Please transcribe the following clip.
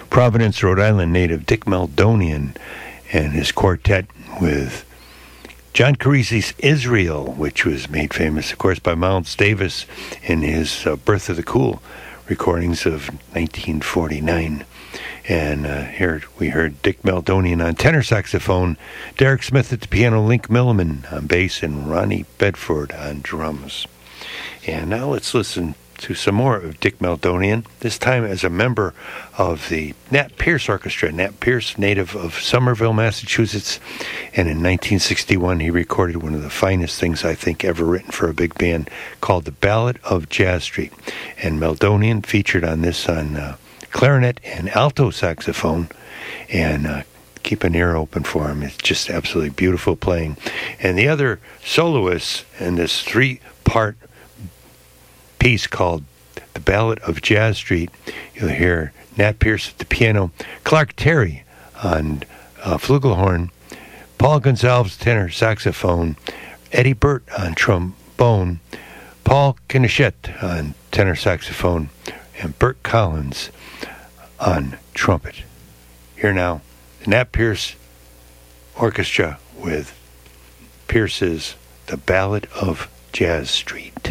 Providence, Rhode Island native Dick Meldonian and his quartet with John Carisi's Israel, which was made famous, of course, by Miles Davis in his Birth of the Cool recordings of 1949. And here we heard Dick Meldonian on tenor saxophone, Derek Smith at the piano, Link Milliman on bass, and Ronnie Bedford on drums. And now let's listen to some more of Dick Meldonian, this time as a member of the Nat Pierce Orchestra. Nat Pierce, native of Somerville, Massachusetts, and in 1961 he recorded one of the finest things I think ever written for a big band called The Ballad of Jazz Street. And Meldonian featured on this on clarinet and alto saxophone, and keep an ear open for him. It's just absolutely beautiful playing. And the other soloists in this three-part piece called The Ballad of Jazz Street, you'll hear Nat Pierce at the piano, Clark Terry on flugelhorn, Paul Gonsalves tenor saxophone, Eddie Burt on trombone, Paul Knischet on tenor saxophone, and Bert Collins on trumpet. Here now, the Nat Pierce Orchestra with Pierce's The Ballad of Jazz Street.